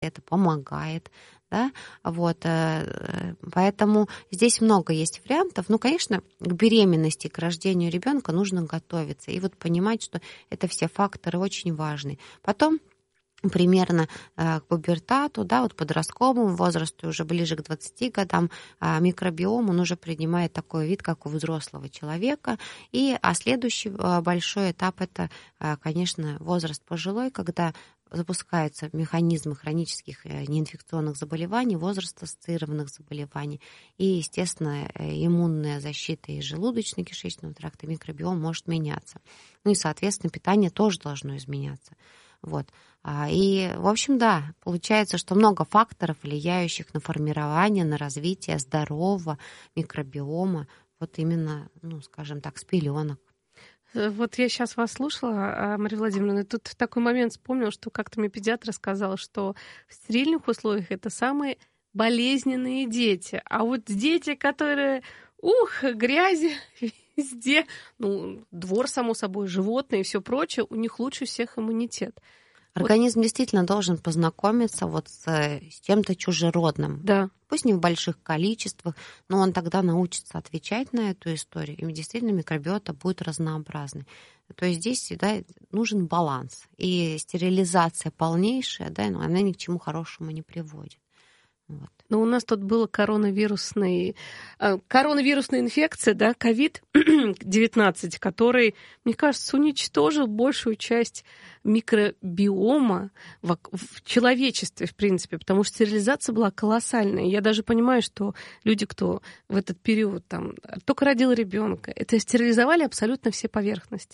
это помогает, да, вот, поэтому здесь много есть вариантов. Ну, конечно, к беременности, к рождению ребенка нужно готовиться и вот понимать, что это все факторы очень важны. Потом примерно к пубертату, да, вот подростковому возрасту, уже ближе к 20 годам, микробиом, он уже принимает такой вид, как у взрослого человека. Следующий большой этап — это, конечно, возраст пожилой, когда запускаются механизмы хронических неинфекционных заболеваний, возраст-ассоциированных заболеваний. И, естественно, иммунная защита и желудочно-кишечного тракта, микробиом может меняться. Ну и, соответственно, питание тоже должно изменяться. Вот. И, в общем, да, получается, что много факторов, влияющих на формирование, на развитие здорового микробиома, вот именно, ну, скажем так, с пеленок. Вот я сейчас вас слушала, Мария Владимировна, и тут в такой момент вспомнила, что как-то мне педиатр сказал, что в стерильных условиях это самые болезненные дети. А вот дети, которые, грязи везде, ну, двор, само собой, животные и все прочее, у них лучше всех иммунитет. Организм действительно должен познакомиться вот с чем-то чужеродным. Да. Пусть не в больших количествах, но он тогда научится отвечать на эту историю, и действительно микробиота будет разнообразной. То есть здесь, да, нужен баланс. И стерилизация полнейшая, да, но она ни к чему хорошему не приводит. Вот. Но у нас тут была коронавирусная инфекция, да, COVID-19, который, мне кажется, уничтожил большую часть микробиома в человечестве, в принципе, потому что стерилизация была колоссальная. Я даже понимаю, что люди, кто в этот период там только родил ребенка, это стерилизовали абсолютно все поверхности.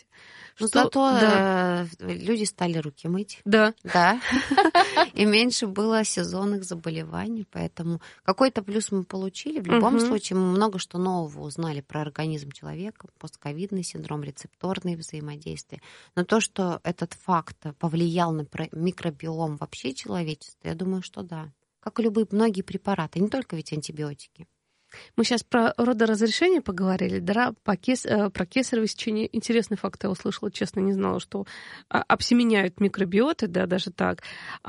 Зато люди стали руки мыть. Да. Да. И меньше было сезонных заболеваний, поэтому какой-то плюс мы получили. В любом случае мы много что нового узнали про организм человека, постковидный синдром, рецепторные взаимодействия. Но то, что этот факт повлиял на микробиом вообще человечества, я думаю, что да. Как и любые многие препараты, не только ведь антибиотики. Мы сейчас про родоразрешение поговорили, да, про кесарево сечение. Интересный факт я услышала, честно, не знала, что обсеменяют микробиоты, да, даже так.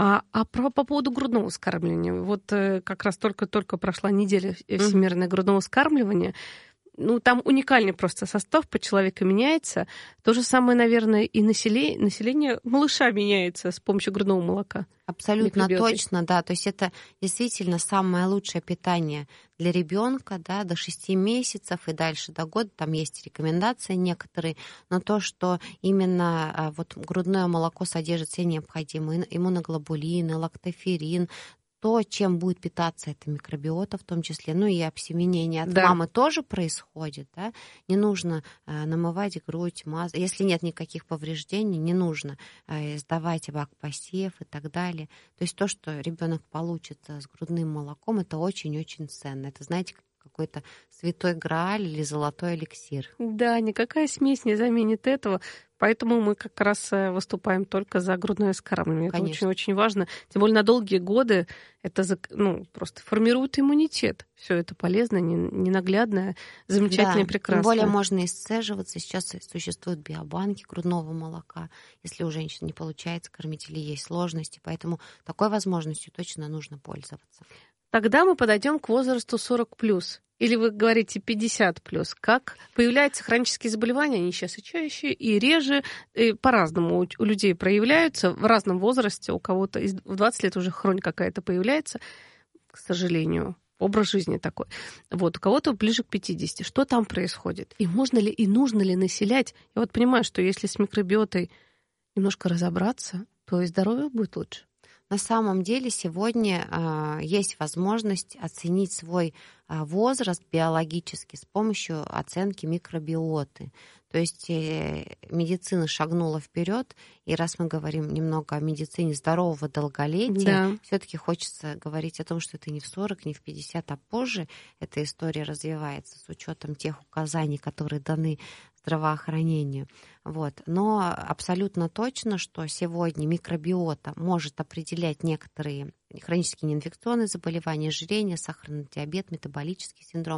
По поводу грудного вскармливания. Вот как раз только прошла неделя всемирное грудного вскармливания. Ну, там уникальный просто состав по человеку меняется. То же самое, наверное, и население малыша меняется с помощью грудного молока. Абсолютно точно, да. То есть это действительно самое лучшее питание для ребенка, да, до 6 месяцев и дальше до года. Там есть рекомендации некоторые, но то, что именно вот грудное молоко содержит все необходимые иммуноглобулины, лактоферин, то, чем будет питаться эта микробиота в том числе, ну и обсеменение от мамы тоже происходит, да, не нужно намывать грудь, если нет никаких повреждений, не нужно сдавать вакпосев и так далее. То есть то, что ребенок получит с грудным молоком, это очень-очень ценно. Это, знаете, какой-то святой грааль или золотой эликсир. Да, никакая смесь не заменит этого. Поэтому мы как раз выступаем только за грудное вскармливание. Это очень-очень важно. Тем более на долгие годы это просто формирует иммунитет. Все это полезно, ненаглядное, замечательно и прекрасно. Тем более можно исцеживаться. Сейчас существуют биобанки грудного молока. Если у женщин не получается кормить или есть сложности. Поэтому такой возможностью точно нужно пользоваться. Тогда мы подойдем к возрасту 40+. Или вы говорите 50+. Как появляются хронические заболевания, они сейчас и чаще, и реже, и по-разному у людей проявляются, в разном возрасте. У кого-то в 20 лет уже хроника какая-то появляется, к сожалению, образ жизни такой. Вот, у кого-то ближе к 50. Что там происходит? И можно ли, и нужно ли населять? Я вот понимаю, что если с микробиотой немножко разобраться, то и здоровье будет лучше. На самом деле сегодня есть возможность оценить свой возраст биологически с помощью оценки микробиоты. То есть медицина шагнула вперед, и раз мы говорим немного о медицине здорового долголетия, все-таки хочется говорить о том, что это не в 40, не в 50, а позже эта история развивается с учетом тех указаний, которые даны здравоохранению. Вот. Но абсолютно точно, что сегодня микробиота может определять некоторые хронические неинфекционные заболевания, ожирение, сахарный диабет, метаболический синдром.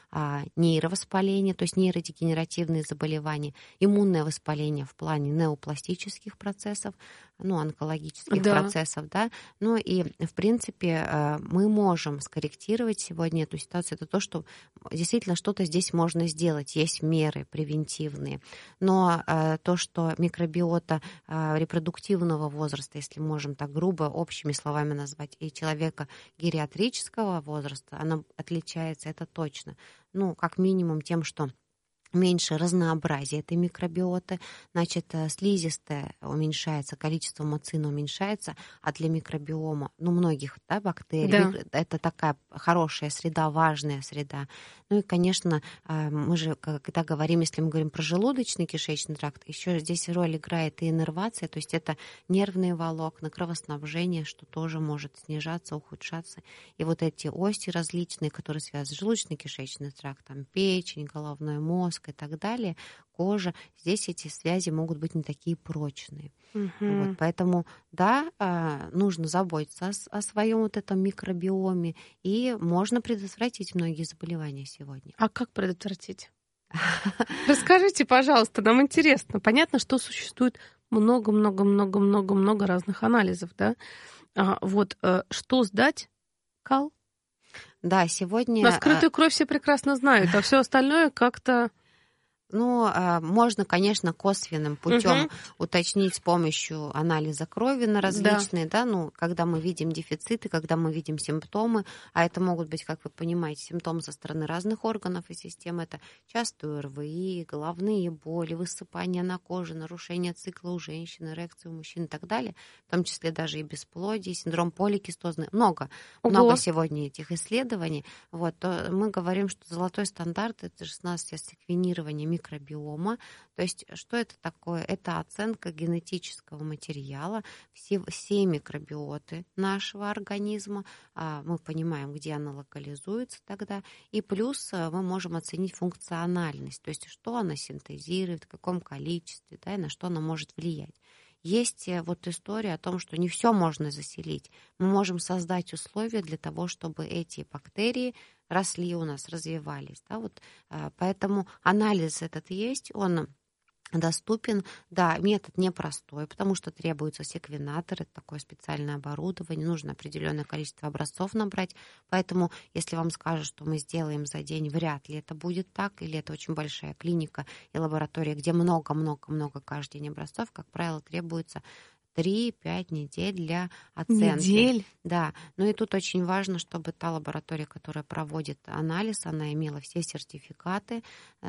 нейровоспаление, то есть нейродегенеративные заболевания, иммунное воспаление в плане неопластических процессов, онкологических процессов, да. Ну и, в принципе, мы можем скорректировать сегодня эту ситуацию. Это то, что действительно что-то здесь можно сделать. Есть меры превентивные. Но то, что микробиота репродуктивного возраста, если можем так грубо, общими словами назвать, и человека гериатрического возраста, она отличается, это точно. Как минимум тем, что меньше разнообразия этой микробиоты, значит, слизистая уменьшается, количество муцина уменьшается, а для микробиома, многих бактерий, это такая хорошая среда, важная среда. И, конечно, мы же, когда говорим, если мы говорим про желудочно-кишечный тракт, еще здесь роль играет и иннервация, то есть это нервные волокна, кровоснабжение, что тоже может снижаться, ухудшаться. И вот эти оси различные, которые связаны с желудочно-кишечным трактом, печень, головной мозг, и так далее, кожа, здесь эти связи могут быть не такие прочные. Вот, поэтому, нужно заботиться о своем вот этом микробиоме, и можно предотвратить многие заболевания сегодня. А как предотвратить? Расскажите, пожалуйста, нам интересно. Понятно, что существует много разных анализов, да? Что сдать? Кал? Да, сегодня... Скрытую кровь все прекрасно знают, а все остальное как-то... Можно, конечно, косвенным путем уточнить с помощью анализа крови на различные, когда мы видим дефициты, когда мы видим симптомы, а это могут быть, как вы понимаете, симптомы со стороны разных органов и систем. Это частые ОРВИ, головные боли, высыпание на коже, нарушение цикла у женщин, эрекции у мужчин и так далее, в том числе даже и бесплодие, синдром поликистозный. Много сегодня этих исследований. То мы говорим, что золотой стандарт — это 16 секвенирование микробиома. То есть что это такое? Это оценка генетического материала, все микробиоты нашего организма. Мы понимаем, где она локализуется тогда. И плюс мы можем оценить функциональность, то есть что она синтезирует, в каком количестве, и на что она может влиять. Есть история о том, что не все можно заселить. Мы можем создать условия для того, чтобы эти бактерии росли у нас, развивались. Поэтому анализ этот есть, он доступен. Да, метод непростой, потому что требуется секвенатор, это такое специальное оборудование, нужно определенное количество образцов набрать. Поэтому, если вам скажут, что мы сделаем за день, вряд ли это будет так, или это очень большая клиника и лаборатория, где много-много-много каждый день образцов, как правило, требуется 3-5 недель для оценки. Недель? Да. И тут очень важно, чтобы та лаборатория, которая проводит анализ, она имела все сертификаты,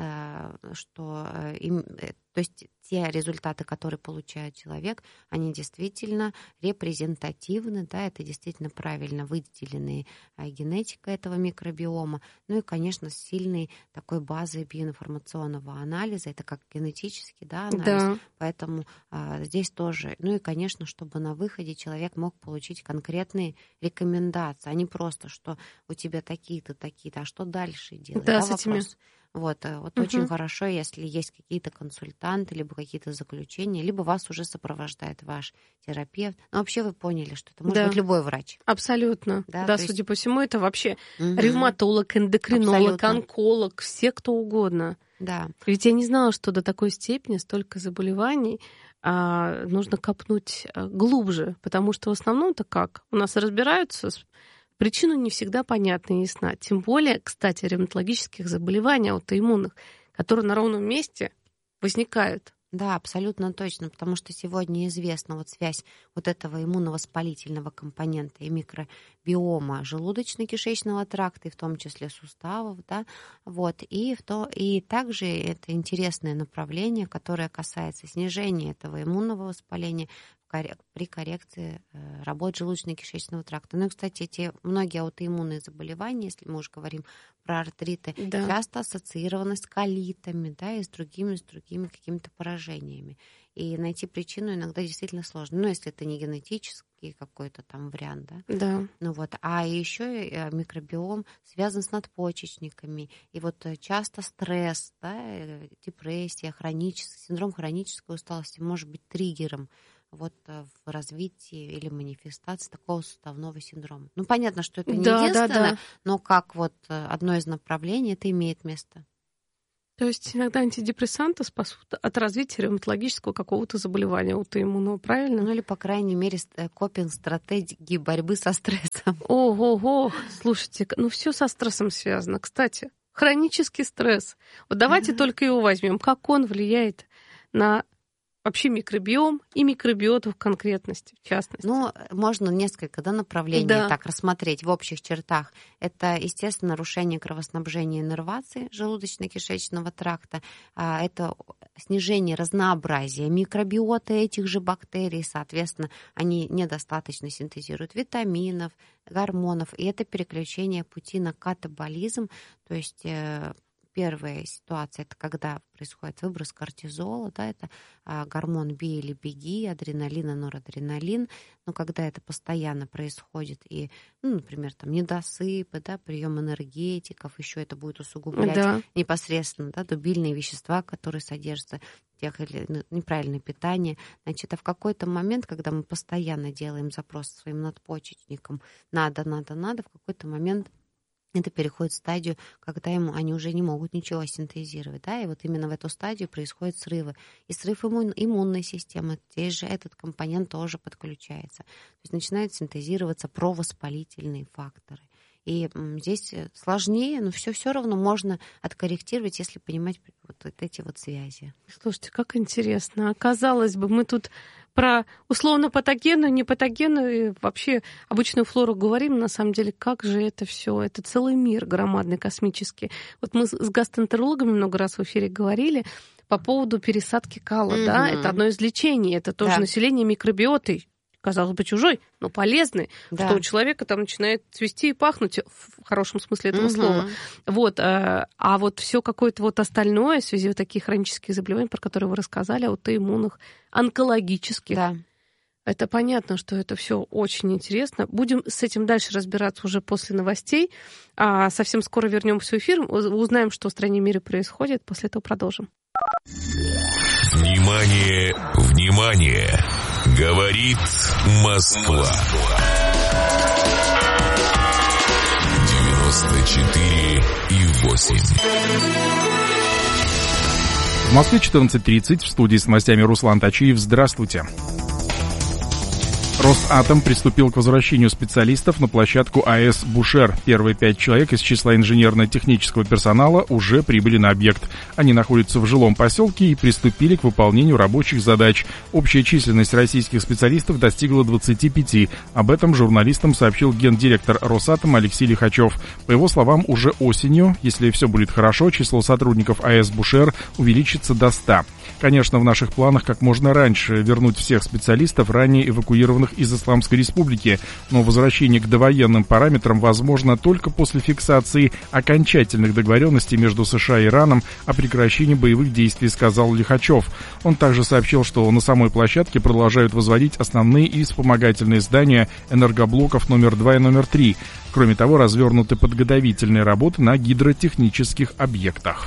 то есть те результаты, которые получает человек, они действительно репрезентативны, это действительно правильно выделенная генетика этого микробиома. И, конечно, с сильной такой базой биоинформационного анализа, это как генетический анализ. Да. Поэтому здесь тоже. И, конечно, чтобы на выходе человек мог получить конкретные рекомендации, а не просто, что у тебя такие-то, а что дальше делать? Да, с этими... Очень хорошо, если есть какие-то консультанты, либо какие-то заключения, либо вас уже сопровождает ваш терапевт. Вообще вы поняли, что это может быть любой врач. Абсолютно. Судя по всему, это вообще ревматолог, эндокринолог, абсолютно. Онколог, все кто угодно. Да. Ведь я не знала, что до такой степени столько заболеваний нужно копнуть глубже, потому что в основном-то как? У нас разбираются... Причина не всегда понятна и ясна. Тем более, кстати, ревматологических заболеваний, аутоиммунных, которые на ровном месте возникают. Да, абсолютно точно, потому что сегодня известна связь этого иммуновоспалительного компонента и микробиома желудочно-кишечного тракта, и в том числе суставов, и также это интересное направление, которое касается снижения этого иммунного воспаления при коррекции работы желудочно-кишечного тракта. И, кстати, эти многие аутоиммунные заболевания, если мы уже говорим про артриты, часто ассоциированы с колитами, и с другими какими-то поражениями. И найти причину иногда действительно сложно. Если это не генетический какой-то там вариант, Да. А еще микробиом связан с надпочечниками. И часто стресс, депрессия, синдром хронической усталости может быть триггером вот в развитии или манифестации такого суставного синдрома. Ну, понятно, что это не единственное, но как вот одно из направлений это имеет место. То есть иногда антидепрессанты спасут от развития ревматологического какого-то заболевания аутоиммунного, правильно? Ну или, по крайней мере, копинг-стратегии борьбы со стрессом. Ого-го! Слушайте, ну все со стрессом связано. Кстати, хронический стресс. Вот давайте только его возьмем. Как он влияет на вообще микробиом и микробиоту в конкретности, в частности? Ну, можно несколько направлений так рассмотреть в общих чертах. Это, естественно, нарушение кровоснабжения и иннервации желудочно-кишечного тракта. Это снижение разнообразия микробиоты этих же бактерий. Соответственно, они недостаточно синтезируют витаминов, гормонов. И это переключение пути на катаболизм, то есть... Первая ситуация – это когда происходит выброс кортизола, да, это гормон «бей или беги», адреналин, норадреналин. Но когда это постоянно происходит, и, ну, например, там недосыпы, да, прием энергетиков, еще это будет усугублять непосредственно дубильные вещества, которые содержатся в тех или неправильное питание. Значит, а в какой-то момент, когда мы постоянно делаем запрос своим надпочечникам «надо», в какой-то момент это переходит в стадию, когда они уже не могут ничего синтезировать. Да? И вот именно в эту стадию происходят срывы. И срыв иммунной системы, здесь же этот компонент тоже подключается. То есть начинают синтезироваться провоспалительные факторы. И здесь сложнее, но все равно можно откорректировать, если понимать вот эти вот связи. Слушайте, как интересно. Казалось бы, мы тут про условно-патогенную, непатогенную и вообще обычную флору говорим. На самом деле, как же это все? Это целый мир громадный, космический. Вот мы с гастроэнтерологами много раз в эфире говорили по поводу пересадки кала. Да? Это одно из лечений. Это тоже население микробиотой. Казалось бы, чужой, но полезный, что у человека там начинает цвести и пахнуть в хорошем смысле этого слова. Вот. А вот все какое-то вот остальное в связи с таких хронических заболеваний, про которые вы рассказали, аутоиммунных, онкологических. Да. Это понятно, что это все очень интересно. Будем с этим дальше разбираться уже после новостей. Совсем скоро вернемся в эфир, узнаем, что в стране и мире происходит. После этого продолжим. Внимание, внимание! Говорит Москва. 94,8. В Москве 14:30. В студии с новостями Руслан Тачиев. Здравствуйте. Росатом приступил к возвращению специалистов на площадку АЭС «Бушер». Первые 5 человек из числа инженерно-технического персонала уже прибыли на объект. Они находятся в жилом поселке и приступили к выполнению рабочих задач. Общая численность российских специалистов достигла 25. Об этом журналистам сообщил гендиректор Росатома Алексей Лихачев. По его словам, уже осенью, если все будет хорошо, число сотрудников АЭС «Бушер» увеличится до 100. Конечно, в наших планах как можно раньше вернуть всех специалистов, ранее эвакуированных из Исламской Республики, но возвращение к довоенным параметрам возможно только после фиксации окончательных договоренностей между США и Ираном о прекращении боевых действий, сказал Лихачев. Он также сообщил, что на самой площадке продолжают возводить основные и вспомогательные здания энергоблоков номер 2 и номер 3. Кроме того, развернуты подготовительные работы на гидротехнических объектах.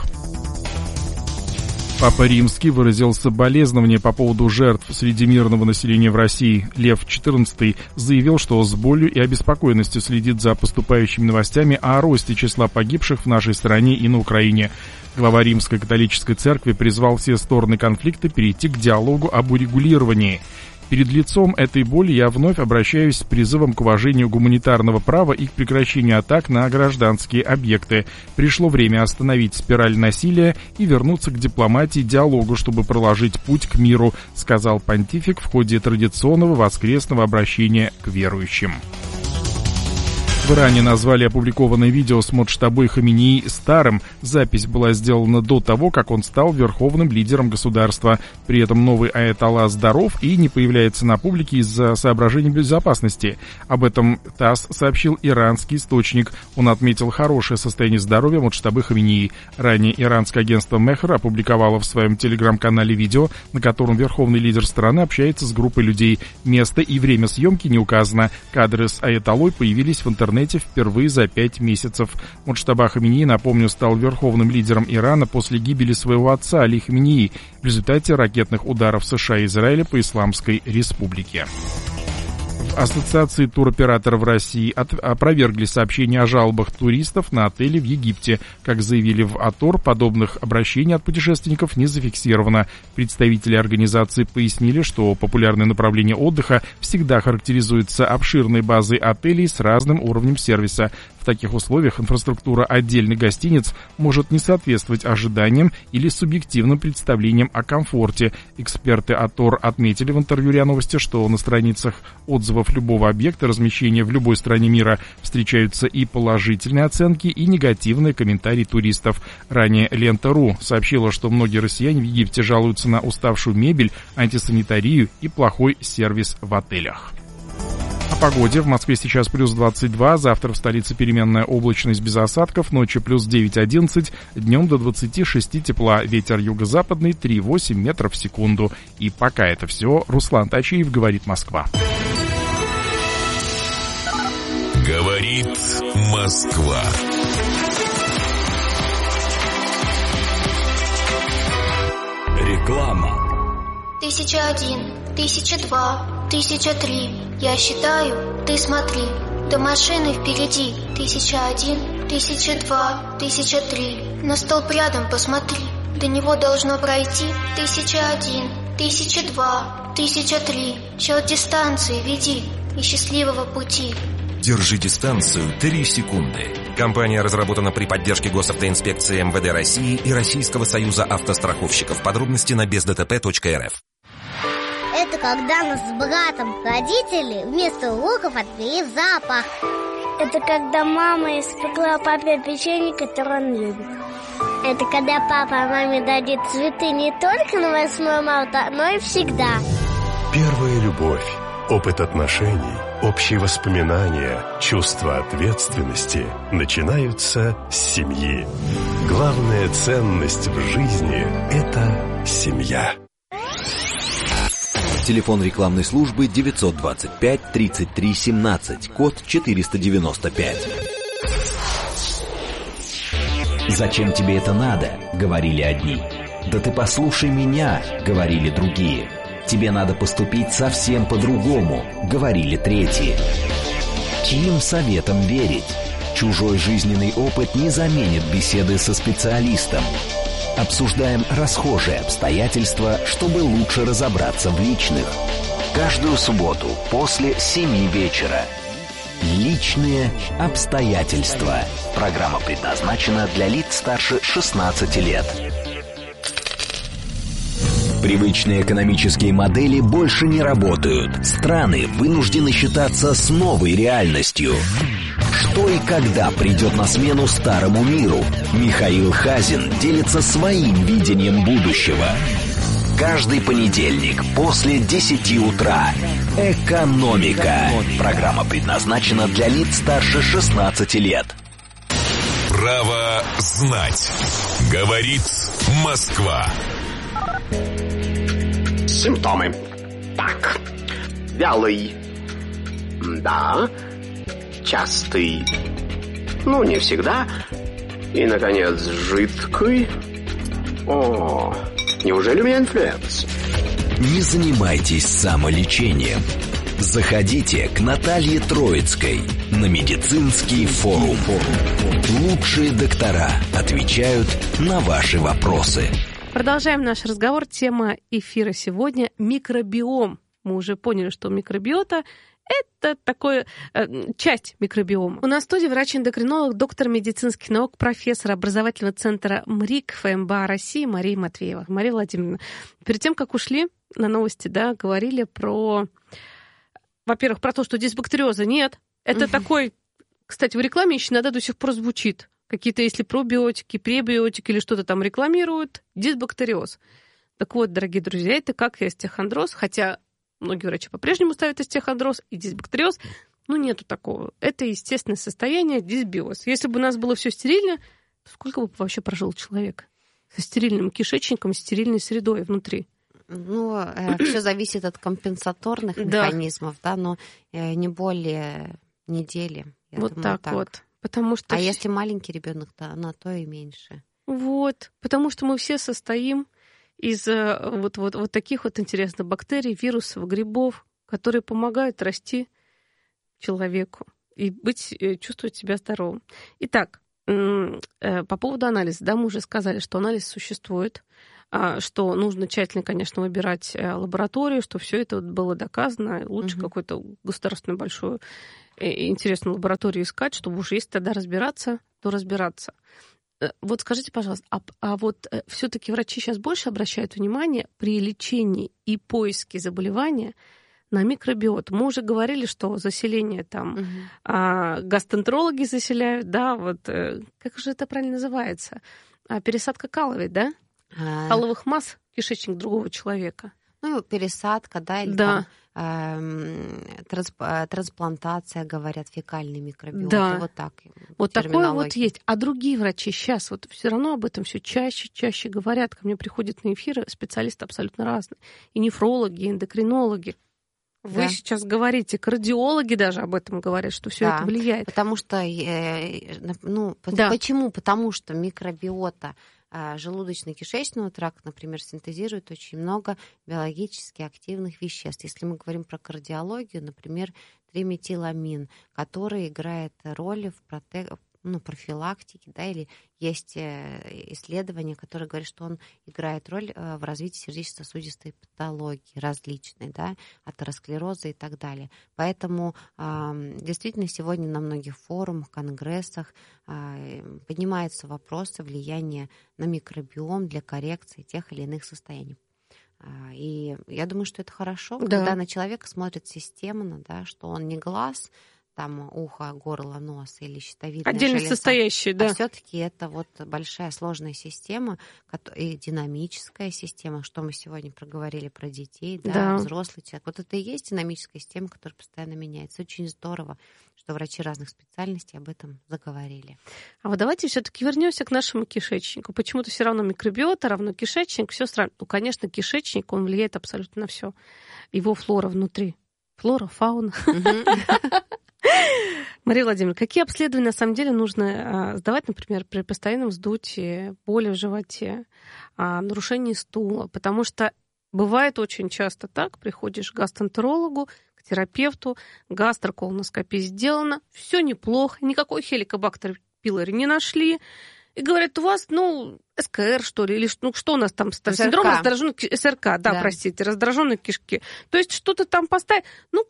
Папа Римский выразил соболезнования по поводу жертв среди мирного населения в России. Лев XIV заявил, что с болью и обеспокоенностью следит за поступающими новостями о росте числа погибших в нашей стране и на Украине. Глава Римской католической церкви призвал все стороны конфликта перейти к диалогу об урегулировании. Перед лицом этой боли я вновь обращаюсь с призывом к уважению гуманитарного права и к прекращению атак на гражданские объекты. Пришло время остановить спираль насилия и вернуться к дипломатии и диалогу, чтобы проложить путь к миру, сказал понтифик в ходе традиционного воскресного обращения к верующим. В Иране назвали опубликованное видео с Муджтабой Хаминеи старым. Запись была сделана до того, как он стал верховным лидером государства. При этом новый аятолла здоров и не появляется на публике из-за соображений безопасности. Об этом ТАСС сообщил иранский источник. Он отметил хорошее состояние здоровья Муджтабы Хаминеи. Ранее иранское агентство Мехр опубликовало в своем телеграм-канале видео, на котором верховный лидер страны общается с группой людей. Место и время съемки не указано. Кадры с аятоллой появились в интернете интернете впервые за 5 месяцев. Муджтаба Хаминеи, напомню, стал верховным лидером Ирана после гибели своего отца Али Хаминеи в результате ракетных ударов США и Израиля по Исламской Республике. Ассоциации туроператоров России опровергли сообщения о жалобах туристов на отели в Египте. Как заявили в АТОР, подобных обращений от путешественников не зафиксировано. Представители организации пояснили, что популярное направление отдыха всегда характеризуется обширной базой отелей с разным уровнем сервиса. В таких условиях инфраструктура отдельных гостиниц может не соответствовать ожиданиям или субъективным представлениям о комфорте. Эксперты АТОР отметили в интервью РИА Новости, что на страницах отзывов любого объекта размещения в любой стране мира встречаются и положительные оценки, и негативные комментарии туристов. Ранее Лента.ру сообщила, что многие россияне в Египте жалуются на уставшую мебель, антисанитарию и плохой сервис в отелях. О погоде. В Москве сейчас плюс 22, завтра в столице переменная облачность без осадков, ночью плюс 9-11, днем до 26 тепла, ветер юго-западный 3,8 метров в секунду. И пока это все, Руслан Тачиев, говорит Москва. Говорит Москва. Реклама. 1001, 1002, 1003. Я считаю, ты смотри. До машины впереди. 1001, 1002, 1003. На столб рядом посмотри. До него должно пройти 1001, 1002, 1003. Счет дистанции веди и счастливого пути. Держи дистанцию 3 секунды. Компания разработана при поддержке Госавтоинспекции МВД России и Российского союза автостраховщиков. Подробности на бездтп.рф. Это когда нас с братом родители вместо уроков отвели в зоопарк. Это когда мама испекла папе печенье, которое он любит. Это когда папа маме дадит цветы не только на 8 марта, но и всегда. Первая любовь, опыт отношений, общие воспоминания, чувство ответственности начинаются с семьи. Главная ценность в жизни – это семья. Телефон рекламной службы 925 33 17, код 495. «Зачем тебе это надо?» — говорили одни. «Да ты послушай меня!» — говорили другие. «Тебе надо поступить совсем по-другому!» — говорили третьи. Чьим советам верить? Чужой жизненный опыт не заменит беседы со специалистом. Обсуждаем расхожие обстоятельства, чтобы лучше разобраться в личных. Каждую субботу после 7 вечера. Личные обстоятельства. Программа предназначена для лиц старше 16 лет. Привычные экономические модели больше не работают. Страны вынуждены считаться с новой реальностью. Что и когда придет на смену старому миру? Михаил Хазин делится своим видением будущего. Каждый понедельник после 10 утра. «Экономика». Программа предназначена для лиц старше 16 лет. Право знать. Говорит Москва. Симптомы. Так. Вялый. Да. Частый. Ну, не всегда. И, наконец, жидкий. О, неужели у меня инфлюенс? Не занимайтесь самолечением. Заходите к Наталье Троицкой на медицинский форум. Лучшие доктора отвечают на ваши вопросы. Продолжаем наш разговор. Тема эфира сегодня – микробиом. Мы уже поняли, что микробиота – это такая часть микробиома. У нас в студии врач-эндокринолог, доктор медицинских наук, профессор образовательного центра МРИК ФМБА России Мария Матвеева. Мария Владимировна, перед тем, как ушли на новости, да, говорили про, во-первых, про то, что дисбактериоза нет. Это такой, кстати, в рекламе еще иногда до сих пор звучит. Какие-то, если пробиотики, пребиотики или что-то там рекламируют, дисбактериоз. Так вот, дорогие друзья, это как и остеохондроз, хотя многие врачи по-прежнему ставят остеохондроз и дисбактериоз, но нету такого. Это естественное состояние, дисбиоз. Если бы у нас было все стерильно, то сколько бы вообще прожил человек со стерильным кишечником, стерильной средой внутри? Ну, все зависит от компенсаторных механизмов, да, но не более недели, Вот так вот. Потому что... А если маленький ребенок, то на то и меньше. Вот. Потому что мы все состоим из вот таких вот интересных бактерий, вирусов, грибов, которые помогают расти человеку и чувствовать себя здоровым. Итак, по поводу анализа. Да, мы уже сказали, что анализ существует, что нужно тщательно, конечно, выбирать лабораторию, что все это было доказано. Лучше какую-то государственную большую интересную лабораторию искать, чтобы уж если тогда разбираться, то разбираться. Вот скажите, пожалуйста, а вот все-таки врачи сейчас больше обращают внимание при лечении и поиске заболевания на микробиот? Мы уже говорили, что заселение там гастроэнтерологи заселяют, да, вот как же это правильно называется? Пересадка каловой, да? Каловых масс в кишечник другого человека. Ну, пересадка, да, или да. Трансплантация, говорят, фекальный микробиот. Да. Вот так. Вот такое вот есть. А другие врачи сейчас вот все равно об этом все чаще говорят. Ко мне приходят на эфиры специалисты абсолютно разные. И нефрологи, и эндокринологи. Вы сейчас говорите, кардиологи даже об этом говорят, что все это влияет. Потому что, почему? Потому что микробиота желудочно-кишечного тракта, например, синтезирует очень много биологически активных веществ. Если мы говорим про кардиологию, например, триметиламин, который играет роль в профилактике, да, или есть исследования, которые говорят, что он играет роль в развитии сердечно-сосудистой патологии различной, да, атеросклероза и так далее. Поэтому действительно сегодня на многих форумах, конгрессах поднимаются вопросы влияния на микробиом для коррекции тех или иных состояний. И я думаю, что это хорошо, когда на человека смотрят системно, да, что он не глаз, там ухо, горло, нос или щитовидная отдельно железа, состоящие, да. А все-таки это вот большая сложная система и динамическая система, что мы сегодня проговорили про детей, да, взрослый человек. Вот это и есть динамическая система, которая постоянно меняется. Очень здорово, что врачи разных специальностей об этом заговорили. А вот давайте все-таки вернемся к нашему кишечнику. Почему-то все равно микробиота равно кишечник, все сравнивают. Ну, конечно, кишечник, он влияет абсолютно на все. Его флора внутри. Флора, фауна. Мария Владимировна, какие обследования на самом деле нужно сдавать, например, при постоянном вздутии, боли в животе, нарушении стула? Потому что бывает очень часто так, приходишь к гастроэнтерологу, к терапевту, гастроколоноскопия сделана, все неплохо, никакой хеликобактер пилори не нашли, и говорят, у вас, СКР, что ли, или что у нас там, синдром раздраженной СРК, простите, раздраженной кишки. То есть что-то там поставить,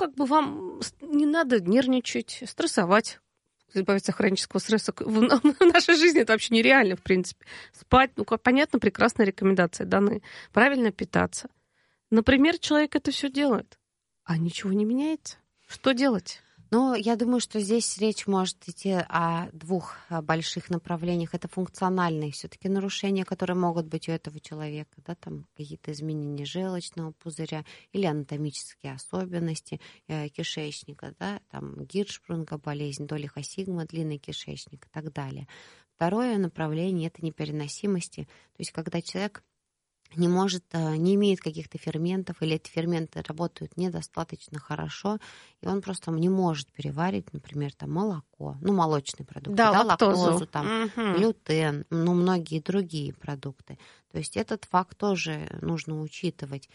вам не надо нервничать, стрессовать, избавиться от хронического стресса. В нашей жизни это вообще нереально, в принципе. Спать, понятно, прекрасные рекомендации даны. Правильно питаться. Например, человек это все делает, а ничего не меняется. Что делать? Я думаю, что здесь речь может идти о двух больших направлениях. Это функциональные все-таки нарушения, которые могут быть у этого человека, да, там какие-то изменения желчного пузыря или анатомические особенности кишечника, да, там Гиршспрунга болезнь, долихосигма, длинный кишечник и так далее. Второе направление — это непереносимости, то есть когда человек не имеет каких-то ферментов, или эти ферменты работают недостаточно хорошо, и он просто не может переварить, например, там молоко, молочные продукты, лактозу, там, глютен, многие другие продукты. То есть этот факт тоже нужно учитывать.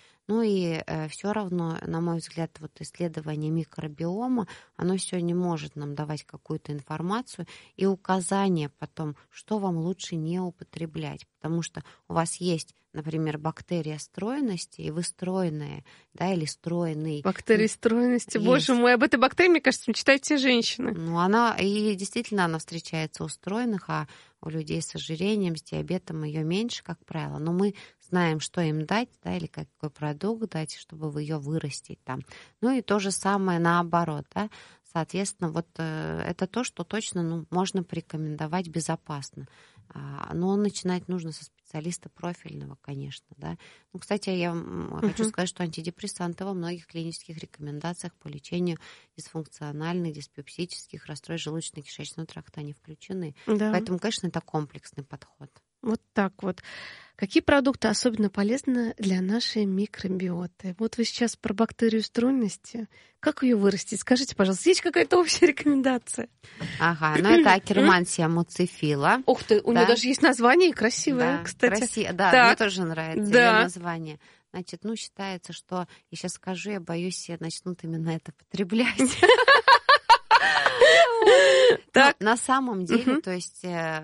И все равно, на мой взгляд, вот исследование микробиома, оно сегодня может нам давать какую-то информацию и указания потом, что вам лучше не употреблять. Потому что у вас есть, например, бактерия стройности, и вы стройные, да, или стройный. Бактерии стройности, есть. Боже мой, об этой бактерии, мне кажется, мечтают все женщины. Она встречается у стройных, а у людей с ожирением, с диабетом ее меньше, как правило. Но мы знаем, что им дать, да, или какой продукт дать, чтобы ее вырастить там. И то же самое наоборот, да. Соответственно, вот это то, что точно можно порекомендовать безопасно. Но начинать нужно со специалиста профильного, конечно, да. Кстати, я хочу сказать, что антидепрессанты во многих клинических рекомендациях по лечению дисфункциональных, диспепсических расстройств желудочно-кишечного тракта, они включены. Да. Поэтому, конечно, это комплексный подход. Вот так вот. Какие продукты особенно полезны для нашей микробиоты? Вот вы сейчас про бактерию стройности. Как ее вырастить? Скажите, пожалуйста, есть какая-то общая рекомендация? Ага, это акермансия муцифила. Ух ты, у нее даже есть название красивое, кстати. Да, мне тоже нравится ее название. Значит, считается, что, я сейчас скажу, я боюсь, все начнут именно это потреблять. Так. На самом деле, то есть,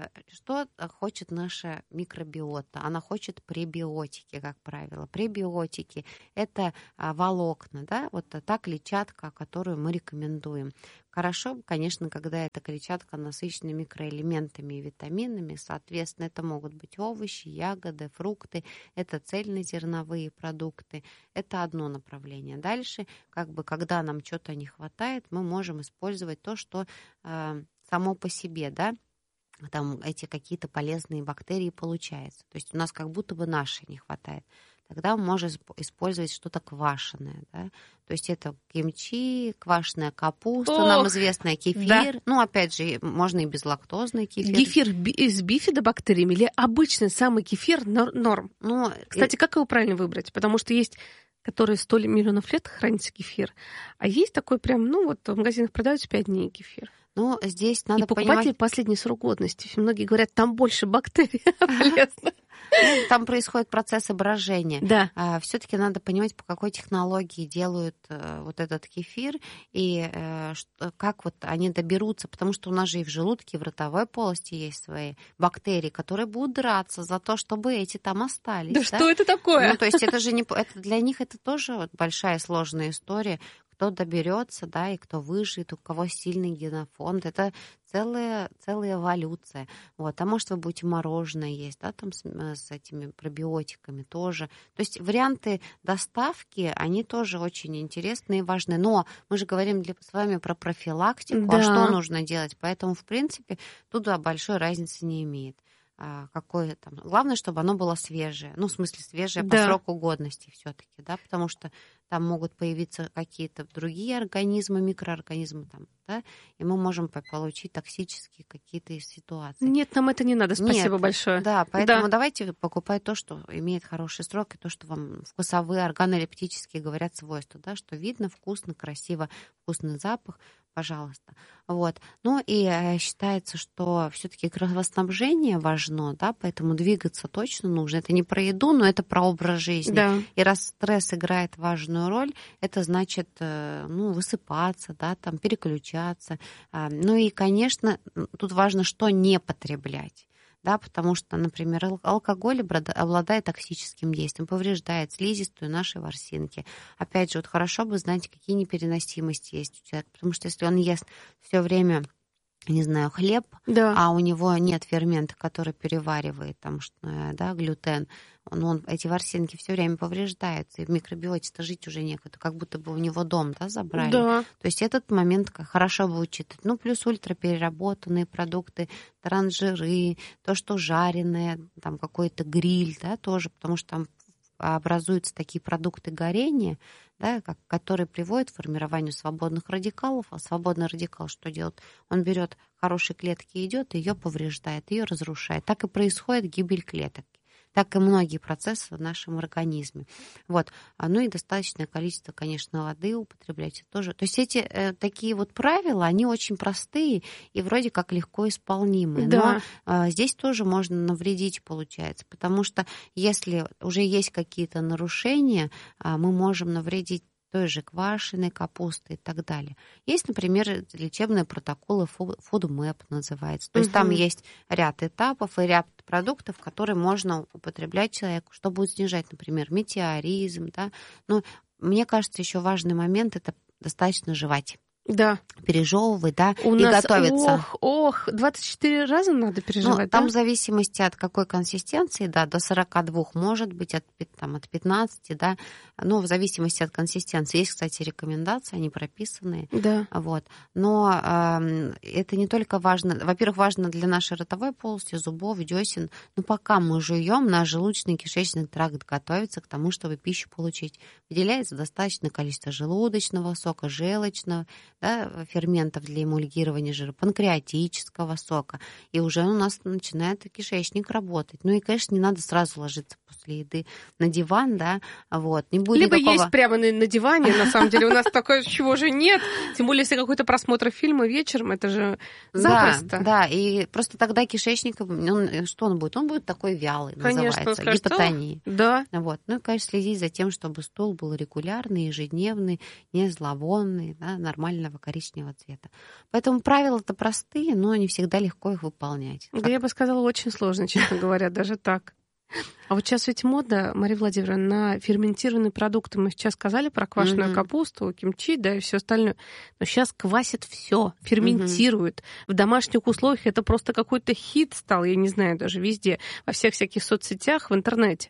что хочет наша микробиота? Она хочет пребиотики, как правило. Пребиотики – это волокна, да, вот та клетчатка, которую мы рекомендуем. Хорошо, конечно, когда эта клетчатка насыщена микроэлементами и витаминами, соответственно, это могут быть овощи, ягоды, фрукты, это цельнозерновые продукты, это одно направление. Дальше, когда нам чего-то не хватает, мы можем использовать то, что само по себе, да, там эти какие-то полезные бактерии получаются. То есть у нас как будто бы нашей не хватает. Тогда мы можем использовать что-то квашеное, да? То есть это кимчи, квашеная капуста, нам известная, кефир. Да. Опять же, можно и безлактозный кефир. Кефир с бифидобактериями или обычный самый кефир норм? Кстати, как его правильно выбрать? Потому что есть, которые 100 миллионов лет хранится кефир, а есть такой прям, в магазинах продаются 5 дней кефир. Здесь надо покупать ли последний срок годности? Многие говорят, там больше бактерий полезно. Там происходит процесс брожения. Да. Все-таки надо понимать, по какой технологии делают вот этот кефир и как они доберутся, потому что у нас же и в желудке, и в ротовой полости есть свои бактерии, которые будут драться за то, чтобы эти там остались. Да что это такое? То есть это же для них это тоже большая сложная история. Кто доберется, да, и кто выживет, у кого сильный генофонд. Это целая эволюция. А может, вы будете мороженое есть, да, там с этими пробиотиками тоже. То есть варианты доставки, они тоже очень интересные и важные. Но мы же говорим с вами про профилактику, да. А что нужно делать? Поэтому, в принципе, тут большой разницы не имеет. Какое там. Главное, чтобы оно было свежее. В смысле, свежее по сроку годности все-таки, да, потому что там могут появиться какие-то другие организмы, микроорганизмы там, да, и мы можем получить токсические какие-то ситуации. Нет, нам это не надо, спасибо большое. Да, поэтому давайте покупать то, что имеет хороший срок, и то, что вам вкусовые, органолептические говорят свойства, да, что видно, вкусно, красиво, вкусный запах, пожалуйста. И считается, что все-таки кровоснабжение важно, да, поэтому двигаться точно нужно. Это не про еду, но это про образ жизни. Да. И раз стресс играет важную роль, это значит, высыпаться, да, там, переключаться. И, конечно, тут важно, что не потреблять. Да, потому что, например, алкоголь обладает токсическим действием, повреждает слизистую нашей ворсинки. Опять же, хорошо бы знать, какие непереносимости есть у человека, потому что если он ест все время, не знаю, хлеб, да. А у него нет фермента, который переваривает там, да, глютен, он эти ворсинки все время повреждаются, и в микробиоте-то жить уже некуда, как будто бы у него дом, да, забрали. Да. То есть этот момент хорошо бы учитывать. Плюс ультрапереработанные продукты, трансжиры, то, что жареное, там какой-то гриль, да, тоже, потому что там образуются такие продукты горения, да, которые приводят к формированию свободных радикалов. А свободный радикал что делает? Он берет хорошие клетки и идет, ее повреждает, ее разрушает. Так и происходит гибель клеток. Так и многие процессы в нашем организме. И достаточное количество, конечно, воды употреблять тоже. То есть эти такие правила, они очень простые и вроде как легко исполнимые. Да. Но здесь тоже можно навредить, получается. Потому что если уже есть какие-то нарушения, мы можем навредить той же квашеной капусты и так далее. Есть, например, лечебные протоколы FoodMap называется. То есть там есть ряд этапов и ряд продуктов, которые можно употреблять человеку, что будет снижать, например, метеоризм. Да? Мне кажется, еще важный момент – это достаточно жевать. Да. Пережевывать, да, у и нас, готовиться. 24 раза надо переживать, там да? в зависимости от какой консистенции, да, до 42, может быть, от 15, да, в зависимости от консистенции. Есть, кстати, рекомендации, они прописанные. Да. Но это не только важно, во-первых, важно для нашей ротовой полости, зубов, десен, но пока мы жуем, наш желудочно-кишечный тракт готовится к тому, чтобы пищу получить. Выделяется достаточное количество желудочного сока, желчного, да, ферментов для эмульгирования жира, панкреатического сока, и уже у нас начинает кишечник работать. Ну и, конечно, не надо сразу ложиться после еды на диван, да, вот. Не будет либо никакого... есть прямо на диване, на самом деле у нас такое чего же нет, тем более если какой-то просмотр фильма вечером, это же запросто. Да, и просто тогда кишечник, что он будет? Он будет такой вялый, конечно, называется, скажет, гипотония. Да. Вот. Ну и, конечно, следить за тем, чтобы стул был регулярный, ежедневный, не зловонный, да, нормального коричневого цвета. Поэтому правила-то простые, но не всегда легко их выполнять. Да, я бы сказала, очень сложно, честно говоря, даже так. А вот сейчас ведь мода, Мария Владимировна, на ферментированные продукты. Мы сейчас сказали про квашеную капусту, кимчи, да, и все остальное. Но сейчас квасят все, ферментируют. В домашних условиях это просто какой-то хит стал, я не знаю, даже везде, во всех всяких соцсетях, в интернете.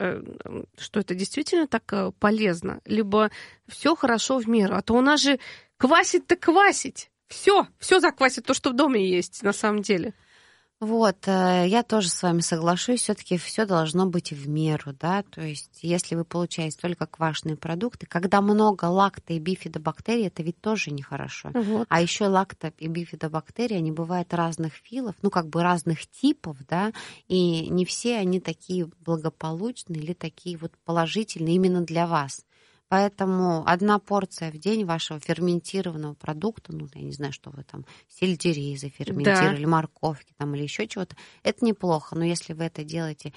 Что это действительно так полезно? Либо все хорошо в меру. А то у нас же квасить-то квасить. Все заквасит то, что в доме есть, на самом деле. Вот, я тоже с вами соглашусь, все-таки все должно быть в меру, да, то есть если вы получаете только квашеные продукты, когда много лакто- и бифидобактерий, это ведь тоже нехорошо. Вот. А еще лакто- и бифидобактерии, они бывают разных филов, ну, как бы разных типов, да, и не все они такие благополучные или такие вот положительные именно для вас. Поэтому одна порция в день вашего ферментированного продукта, ну, я не знаю, что вы там, сельдерей заферментировали, морковки там или еще чего-то, это неплохо. Но если вы это делаете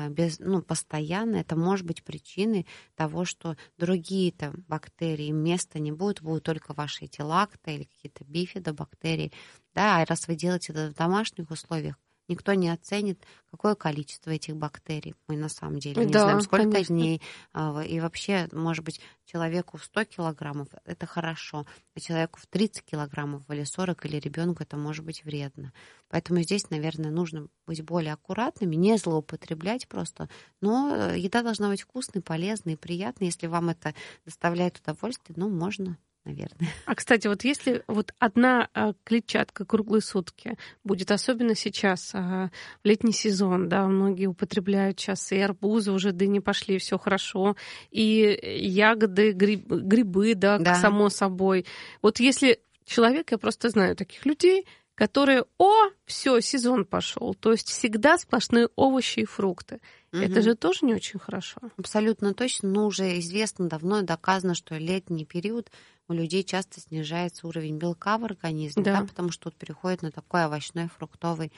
постоянно, это может быть причиной того, что другие-то бактерии места не будут только ваши эти лакто или какие-то бифидобактерии. Да, а раз вы делаете это в домашних условиях, никто не оценит, какое количество этих бактерий. Мы на самом деле не знаем, сколько дней. И вообще, может быть, человеку в 100 килограммов это хорошо, а человеку в 30 килограммов или 40, или ребенку это может быть вредно. Поэтому здесь, наверное, нужно быть более аккуратными, не злоупотреблять просто. Но еда должна быть вкусной, полезной и приятной. Если вам это доставляет удовольствие, можно, наверное. А, кстати, вот если вот одна клетчатка круглые сутки будет, особенно сейчас, в летний сезон, да, многие употребляют сейчас и арбузы, уже дыни пошли, все хорошо, и ягоды, грибы, да, само собой. Вот если человек, я просто знаю таких людей, которые, все, сезон пошел, то есть всегда сплошные овощи и фрукты. Это же тоже не очень хорошо. Абсолютно точно, но уже известно давно и доказано, что летний период у людей часто снижается уровень белка в организме, да, потому что переходит на такой овощной, фруктовый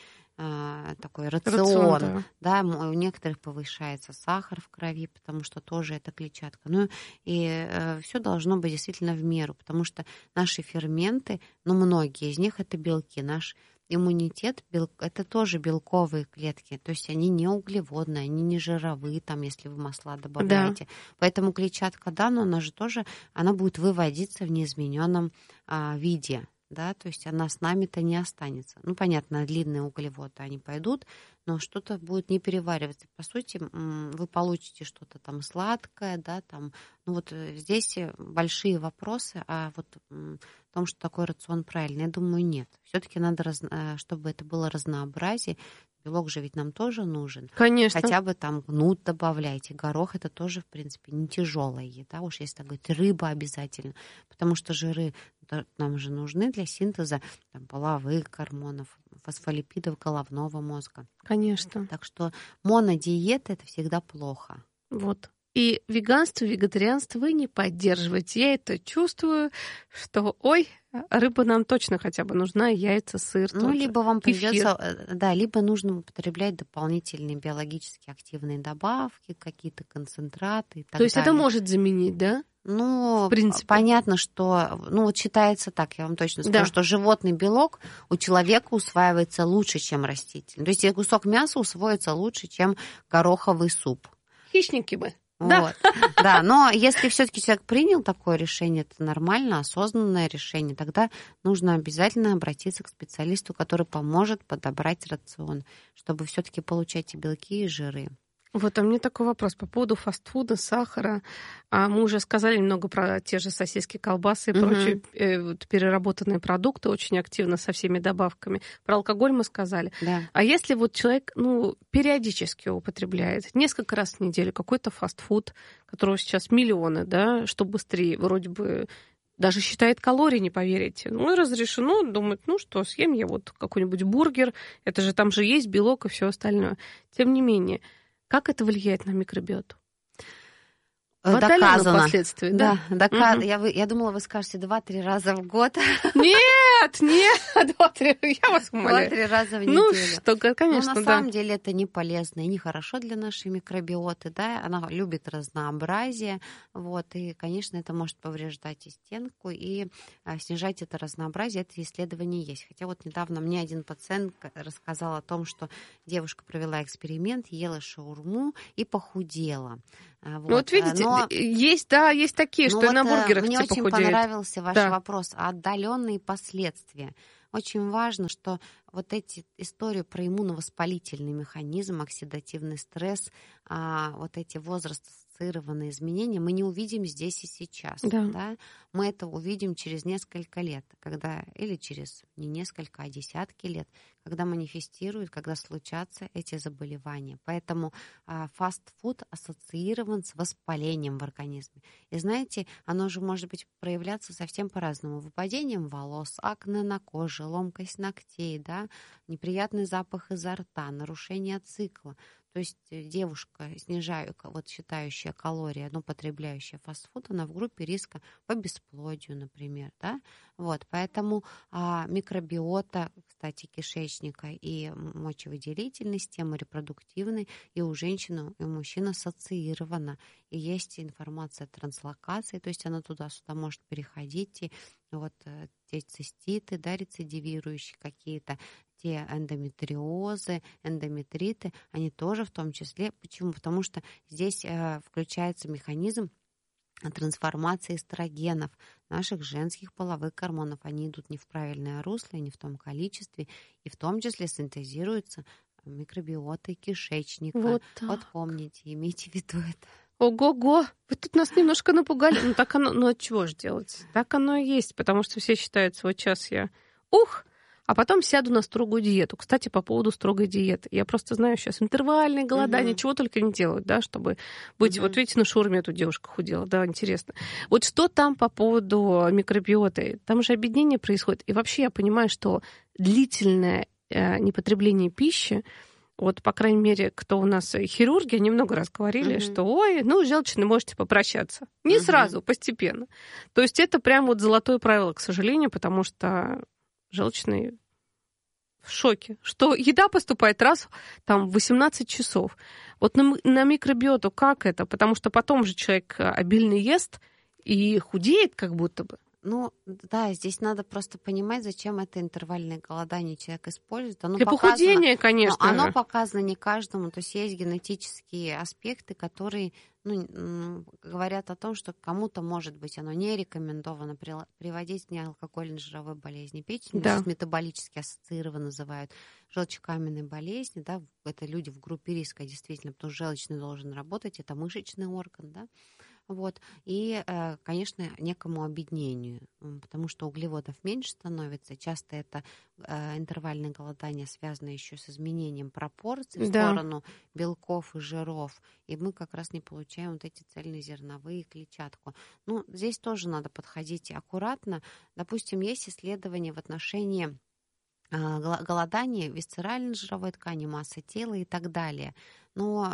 такой рацион. Да, у некоторых повышается сахар в крови, потому что тоже это клетчатка. Ну и все должно быть действительно в меру, потому что наши ферменты, многие из них это белки. Наш иммунитет это тоже белковые клетки, то есть они не углеводные, они не жировые, там, если вы масла добавляете. Да. Поэтому клетчатка, но она же тоже, она будет выводиться в неизмененном виде. Да, то есть она с нами-то не останется. Понятно, длинные углеводы, они пойдут, но что-то будет не перевариваться. По сути, вы получите что-то там сладкое, да, там, здесь большие вопросы, а вот в том, что такой рацион правильный, я думаю, нет. Все-таки надо, чтобы это было разнообразие. Белок же ведь нам тоже нужен. Конечно. Хотя бы там гнут добавляйте, горох это тоже, в принципе, не тяжелая еда, уж если так говорить, рыба обязательно, потому что жиры нам же нужны для синтеза половых гормонов, фосфолипидов головного мозга. Конечно. Так что монодиета это всегда плохо. Вот. И веганство, вегетарианство вы не поддерживаете. Я это чувствую, что, рыба нам точно хотя бы нужна, яйца, сыр. Либо вам придется, либо нужно употреблять дополнительные биологически активные добавки, какие-то концентраты и так далее. То есть это может заменить, да? В принципе. Понятно, что, считается так, я вам точно скажу, что животный белок у человека усваивается лучше, чем растительный. То есть кусок мяса усвоится лучше, чем гороховый суп. Хищники бы. Вот. Да, но если все-таки человек принял такое решение, это нормально, осознанное решение, тогда нужно обязательно обратиться к специалисту, который поможет подобрать рацион, чтобы все-таки получать и белки, и жиры. Вот, а мне такой вопрос по поводу фастфуда, сахара. Мы уже сказали немного про те же сосиски, колбасы и прочие переработанные продукты, очень активно со всеми добавками. Про алкоголь мы сказали. Да. А если человек, периодически употребляет, несколько раз в неделю какой-то фастфуд, которого сейчас миллионы, да, что быстрее, вроде бы даже считает калории, не поверите. Ну, и разрешено, думает, ну что, съем я вот какой-нибудь бургер, это же там же есть белок и все остальное. Тем не менее, как это влияет на микробиоту? Доказано. Впоследствии, да? Я думала, вы скажете 2-3 раза в год. Нет, 2-3, я вас умоляю. 2-3 раза в неделю. Ну, что, конечно, на самом деле это не полезно и не хорошо для нашей микробиоты, да, она любит разнообразие, вот, и, конечно, это может повреждать и стенку, и снижать это разнообразие, это исследование есть. Хотя вот недавно мне один пациент рассказал о том, что девушка провела эксперимент, ела шаурму и похудела. Вот видите, есть такие, что и на бургерах мне похудеют. Очень понравился ваш вопрос. Отдаленные последствия. Очень важно, что вот эти истории про иммуновоспалительный механизм, оксидативный стресс, вот эти возраст-ассоциированные изменения мы не увидим здесь и сейчас. Да? Мы это увидим через несколько лет, или через не несколько, а десятки лет, когда манифестируют, когда случатся эти заболевания. Поэтому фастфуд ассоциирован с воспалением в организме. И знаете, оно же может быть проявляться совсем по-разному. Выпадением волос, акне на коже, ломкость ногтей, да, неприятный запах изо рта, нарушение цикла. То есть девушка, считающая калории, потребляющая фастфуд, она в группе риска по бесплодию, например. Да? Вот, поэтому микробиота, кстати, кишечника и мочевыделительной системы, репродуктивной, и у женщины, и у мужчин ассоциирована. И есть информация о транслокации, то есть она туда-сюда может переходить, и вот те циститы, да, рецидивирующие какие-то, те эндометриозы, эндометриты, они тоже в том числе. Почему? Потому что здесь включается механизм трансформации эстрогенов, наших женских половых гормонов. Они идут не в правильное русло, не в том количестве, и в том числе синтезируются микробиотой кишечника. Вот помните, имейте в виду это. Ого-го, вы тут нас немножко напугали. Так оно, от чего же делать? Так оно и есть, потому что все считают, вот сейчас я а потом сяду на строгую диету. Кстати, по поводу строгой диеты. Я просто знаю сейчас интервальное голодание, чего только не делают, да, чтобы быть... Вот видите, на шаурме эту девушка худела, да, интересно. Вот что там по поводу микробиоты? Там же объединение происходит. И вообще я понимаю, что длительное непотребление пищи, вот, по крайней мере, кто у нас хирурги, они много раз говорили, что, желчный, можете попрощаться. Не сразу, постепенно. То есть это прям вот золотое правило, к сожалению, потому что желчный в шоке, что еда поступает раз в 18 часов. Вот на микробиоту как это? Потому что потом же человек обильно ест и худеет как будто бы. Здесь надо просто понимать, зачем это интервальное голодание человек использует. Для похудения, конечно. Оно показано не каждому. То есть есть генетические аспекты, которые говорят о том, что кому-то, может быть, оно не рекомендовано приводить неалкогольной жировой болезни печени. Да. Метаболически ассоциированно называют желчекаменной болезни. Да? Это люди в группе риска, действительно, потому что желчный должен работать, это мышечный орган, да. Вот. И, конечно, некому обеднению, потому что углеводов меньше становится. Часто это интервальное голодание связано еще с изменением пропорций в сторону белков и жиров. И мы как раз не получаем вот эти цельнозерновые, клетчатку. Здесь тоже надо подходить аккуратно. Допустим, есть исследования в отношении голодание висцеральной жировой ткани, массы тела и так далее. Но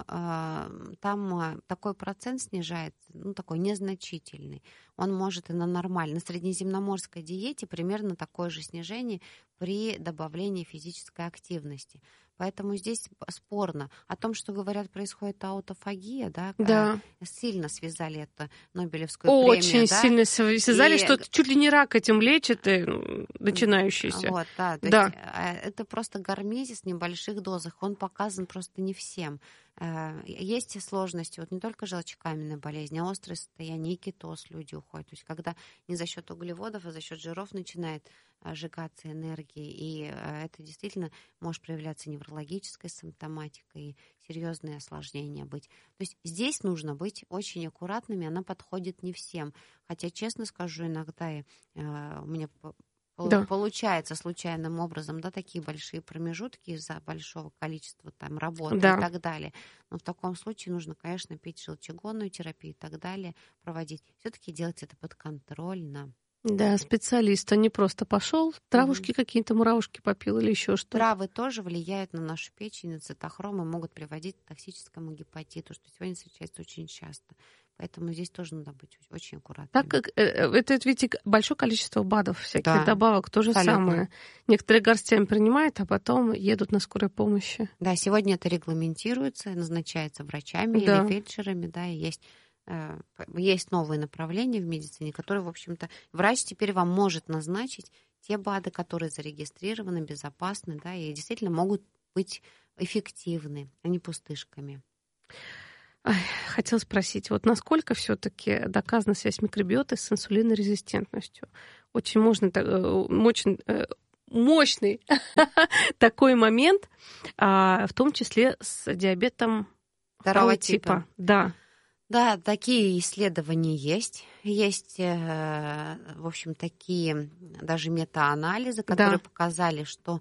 там такой процент снижается, такой незначительный. Он может и на нормальной, на среднеземноморской диете примерно такое же снижение при добавлении физической активности. Поэтому здесь спорно. О том, что говорят, происходит аутофагия, да. Сильно связали это Нобелевскую премию. Очень сильно связали, что чуть ли не рак этим лечит, начинающийся. Вот, да. То есть это просто гармезис в небольших дозах. Он показан просто не всем. Есть и сложности, вот не только желчекаменная болезнь, а острое состояние и кетоз люди уходят. То есть когда не за счет углеводов, а за счет жиров начинает сжигаться энергия, и это действительно может проявляться неврологической симптоматикой и серьезные осложнения быть. То есть здесь нужно быть очень аккуратными, она подходит не всем. Хотя, честно скажу, иногда у меня получается случайным образом, такие большие промежутки из-за большого количества работы и так далее. Но в таком случае нужно, конечно, пить желчегонную терапию и так далее, проводить. Все-таки делать это подконтрольно. Да, специалист, а не просто пошел, травушки какие-то, муравушки попил или еще что-то. Травы тоже влияют на нашу печень, на цитохром и могут приводить к токсическому гепатиту, что сегодня встречается очень часто. Поэтому здесь тоже надо быть очень аккуратным. Так как это ведь большое количество БАДов, всяких добавок, то же самое. Некоторые горстями принимают, а потом едут на скорой помощи. Да, сегодня это регламентируется, назначается врачами или фельдшерами, да, и есть новые направления в медицине, которые, в общем-то, врач теперь вам может назначить те БАДы, которые зарегистрированы, безопасны, да, и действительно могут быть эффективны, а не пустышками. Хотела спросить, вот насколько все-таки доказана связь микробиоты с инсулинорезистентностью? Очень мощный такой момент, в том числе с диабетом второго типа. Да, такие исследования есть. Есть, в общем, такие даже метаанализы, которые показали, что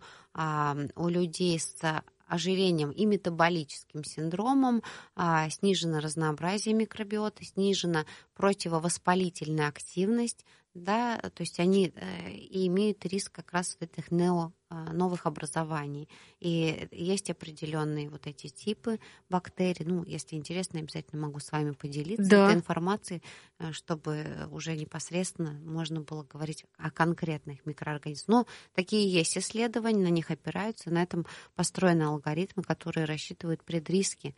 у людей с ожирением и метаболическим синдромом снижено разнообразие микробиоты, снижена противовоспалительная активность, да, то есть они и имеют риск как раз вот этих новых образований. И есть определенные вот эти типы бактерий. Ну, если интересно, обязательно могу с вами поделиться этой информацией, чтобы уже непосредственно можно было говорить о конкретных микроорганизмах. Но такие есть исследования, на них опираются, на этом построены алгоритмы, которые рассчитывают предриски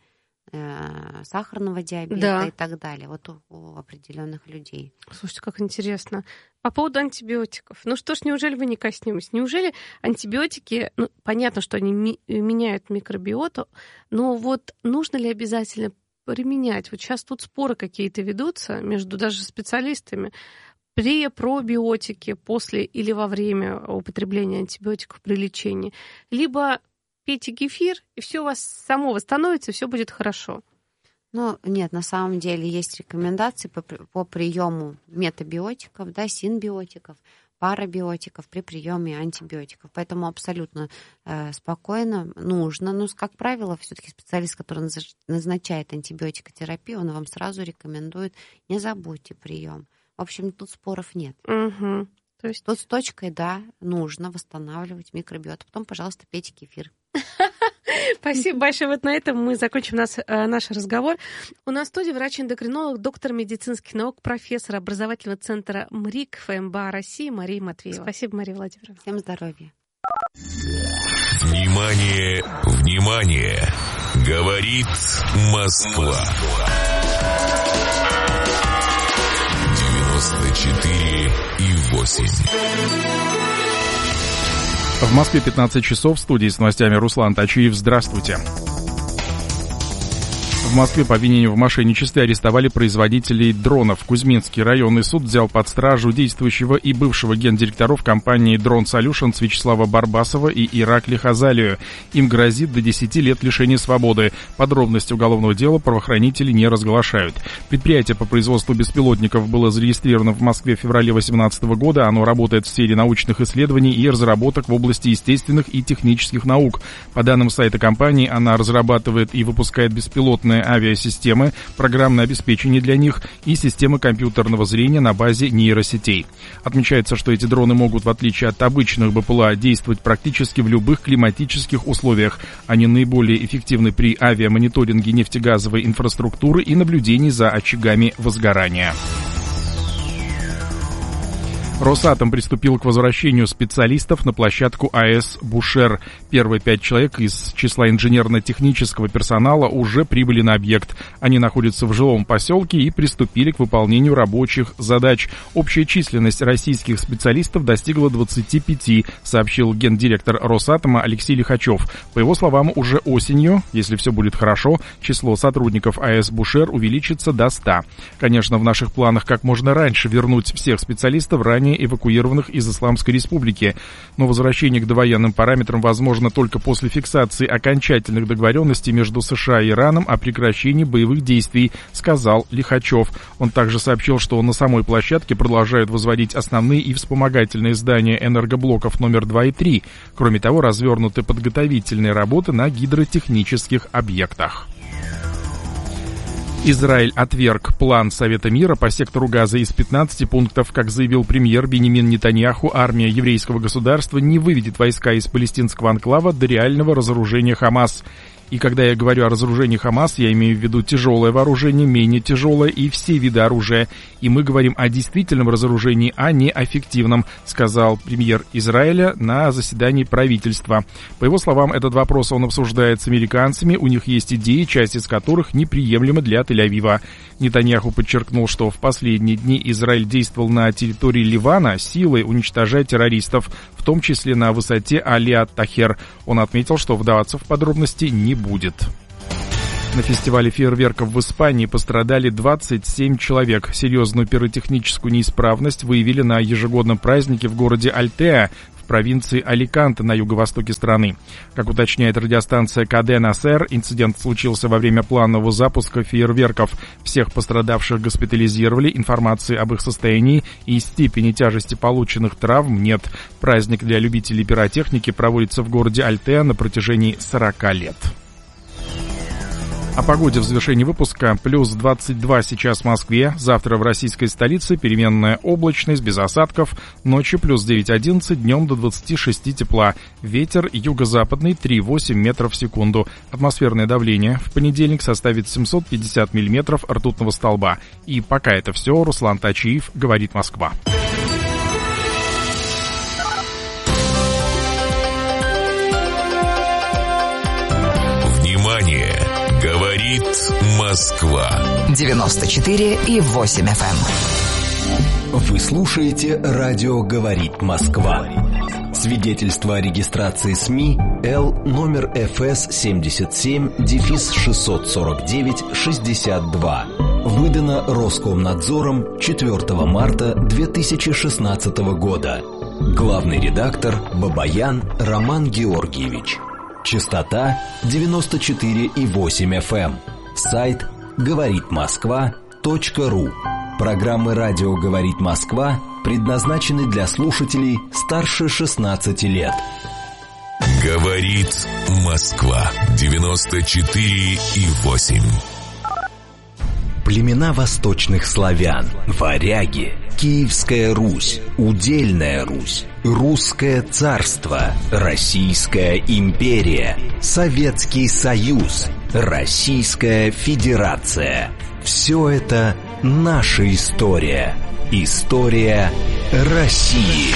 сахарного диабета и так далее, вот у определенных людей. Слушайте, как интересно. По поводу антибиотиков. Ну что ж, неужели вы не коснетесь? Неужели антибиотики, ну, понятно, что они меняют микробиоту, но вот нужно ли обязательно применять? Вот сейчас тут споры какие-то ведутся между даже специалистами. Пробиотики после или во время употребления антибиотиков при лечении. Либо пейте кефир, и все у вас само восстановится, и все будет хорошо. Ну, нет, на самом деле есть рекомендации по приему метабиотиков, да, синбиотиков, парабиотиков при приеме антибиотиков. Поэтому абсолютно спокойно нужно. Но, как правило, все-таки специалист, который назначает антибиотикотерапию, он вам сразу рекомендует: не забудьте прием. В общем, тут споров нет. Угу. То есть тут с точкой, да, нужно восстанавливать микробиоту. Потом, пожалуйста, пейте кефир. Спасибо большое. Вот на этом мы закончим наш разговор. У нас в студии врач-эндокринолог, доктор медицинских наук, профессор образовательного центра МРИК ФМБА России Мария Матвеева. Спасибо, Мария Владимировна. Всем здоровья. Внимание, внимание! Говорит Москва. 94,8. В Москве 15 часов. В студии с новостями Руслан Тачиев. Здравствуйте. В Москве по обвинению в мошенничестве арестовали производителей дронов. Кузьминский районный суд взял под стражу действующего и бывшего гендиректоров компании Drone Solutions Вячеслава Барбасова и Иракли Хазалию. Им грозит до 10 лет лишения свободы. Подробности уголовного дела правоохранители не разглашают. Предприятие по производству беспилотников было зарегистрировано в Москве в феврале 2018 года. Оно работает в сфере научных исследований и разработок в области естественных и технических наук. По данным сайта компании, она разрабатывает и выпускает беспилотные авиасистемы, программное обеспечение для них и системы компьютерного зрения на базе нейросетей. Отмечается, что эти дроны могут, в отличие от обычных БПЛА, действовать практически в любых климатических условиях. Они наиболее эффективны при авиамониторинге нефтегазовой инфраструктуры и наблюдении за очагами возгорания. Росатом приступил к возвращению специалистов на площадку АЭС «Бушер». Первые 5 человек из числа инженерно-технического персонала уже прибыли на объект. Они находятся в жилом поселке и приступили к выполнению рабочих задач. Общая численность российских специалистов достигла 25, сообщил гендиректор Росатома Алексей Лихачев. По его словам, уже осенью, если все будет хорошо, число сотрудников АЭС «Бушер» увеличится до 100. Конечно, в наших планах как можно раньше вернуть всех специалистов, ранее эвакуированных из Исламской Республики. Но возвращение к довоенным параметрам возможно только после фиксации окончательных договоренностей между США и Ираном о прекращении боевых действий, сказал Лихачев. Он также сообщил, что на самой площадке продолжают возводить основные и вспомогательные здания энергоблоков номер 2 и 3. Кроме того, развернуты подготовительные работы на гидротехнических объектах. Израиль отверг план Совета мира по сектору Газа из 15 пунктов. Как заявил премьер Биньямин Нетаньяху, армия еврейского государства не выведет войска из палестинского анклава до реального разоружения Хамас. И когда я говорю о разоружении Хамас, я имею в виду тяжелое вооружение, менее тяжелое и все виды оружия. И мы говорим о действительном разоружении, а не о фиктивном, сказал премьер Израиля на заседании правительства. По его словам, этот вопрос он обсуждает с американцами, у них есть идеи, часть из которых неприемлема для Тель-Авива. Нетаньяху подчеркнул, что в последние дни Израиль действовал на территории Ливана силой, уничтожая террористов, в том числе на высоте Али-ат-Тахер. Он отметил, что вдаваться в подробности не будет. На фестивале фейерверков в Испании пострадали 27 человек. Серьезную пиротехническую неисправность выявили на ежегодном празднике в городе Альтеа, в провинции Аликанте на юго-востоке страны. Как уточняет радиостанция Кадена СР, инцидент случился во время планового запуска фейерверков. Всех пострадавших госпитализировали, информации об их состоянии и степени тяжести полученных травм нет. Праздник для любителей пиротехники проводится в городе Альтеа на протяжении 40 лет. О погоде в завершении выпуска. Плюс 22 сейчас в Москве. Завтра в российской столице переменная облачность, без осадков. Ночью плюс 9-11, днем до 26 тепла. Ветер юго-западный 3,8 метров в секунду. Атмосферное давление в понедельник составит 750 миллиметров ртутного столба. И пока это все. Руслан Тачиев, говорит Москва. Внимание! Говорит Москва. 94,8 FM. Вы слушаете «Радио говорит Москва». Свидетельство о регистрации СМИ Л номер ФС 77-649-62. Выдано Роскомнадзором 4 марта 2016 года. Главный редактор Бабаян Роман Георгиевич. Частота 94,8 FM. Сайт говоритмосква.ру. Программы «Радио говорит Москва» предназначены для слушателей старше 16 лет. Говорит Москва 94,8. Племена восточных славян, варяги, Киевская Русь, Удельная Русь, Русское царство, Российская империя, Советский Союз, Российская Федерация. Все это наша история. История России.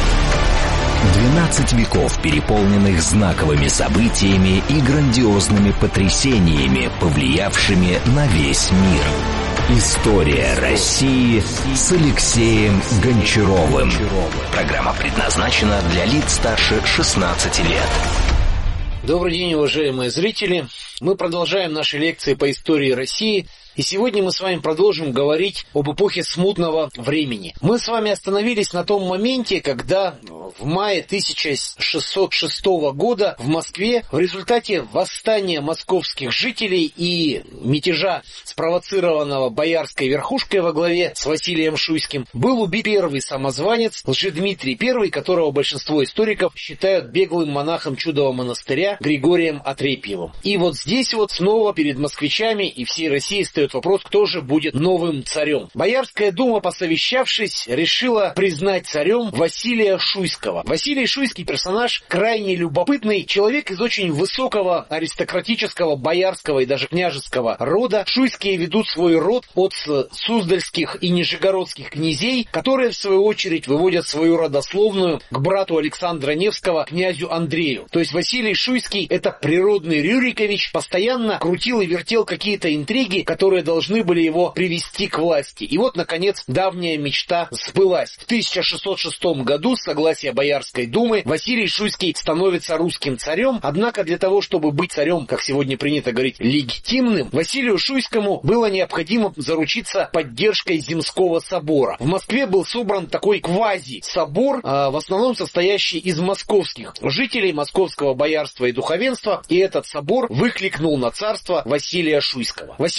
12 веков, переполненных знаковыми событиями и грандиозными потрясениями, повлиявшими на весь мир. История России с Алексеем Гончаровым. Программа предназначена для лиц старше 16 лет. Добрый день, уважаемые зрители. Мы продолжаем наши лекции по истории России. И сегодня мы с вами продолжим говорить об эпохе смутного времени. Мы с вами остановились на том моменте, когда в мае 1606 года в Москве в результате восстания московских жителей и мятежа, спровоцированного боярской верхушкой во главе с Василием Шуйским, был убит первый самозванец Лжедмитрий I, которого большинство историков считают беглым монахом Чудового монастыря Григорием Отрепьевым. И вот здесь вот снова перед москвичами и всей Россией стоит вопрос, кто же будет новым царем. Боярская дума, посовещавшись, решила признать царем Василия Шуйского. Василий Шуйский персонаж крайне любопытный, человек из очень высокого аристократического, боярского и даже княжеского рода. Шуйские ведут свой род от суздальских и нижегородских князей, которые в свою очередь выводят свою родословную к брату Александра Невского, князю Андрею. То есть Василий Шуйский — это природный Рюрикович, постоянно крутил и вертел какие-то интриги, которые должны были его привести к власти. И вот, наконец, давняя мечта сбылась. В 1606 году, с согласия Боярской думы, Василий Шуйский становится русским царем. Однако для того, чтобы быть царем, как сегодня принято говорить, легитимным, Василию Шуйскому было необходимо заручиться поддержкой Земского собора. В Москве был собран такой квази-собор, в основном состоящий из московских жителей, московского боярства и духовенства. И этот собор выкликнул на царство Василия Шуйского. Василия Шуйского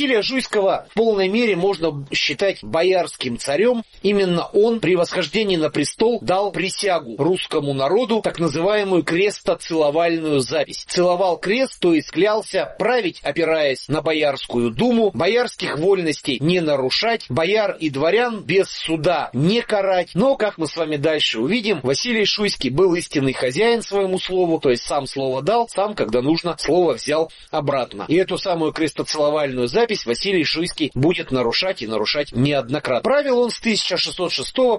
Шуйского в полной мере можно считать боярским царем. Именно он при восхождении на престол дал присягу русскому народу, так называемую крестоцеловальную запись. Целовал крест, то есть клялся править, опираясь на Боярскую думу, боярских вольностей не нарушать, бояр и дворян без суда не карать. Но, как мы с вами дальше увидим, Василий Шуйский был истинный хозяин своему слову, то есть сам слово дал, сам, когда нужно, слово взял обратно. И эту самую крестоцеловальную запись Василий Шуйский будет нарушать и нарушать неоднократно. Правил он с 1606 по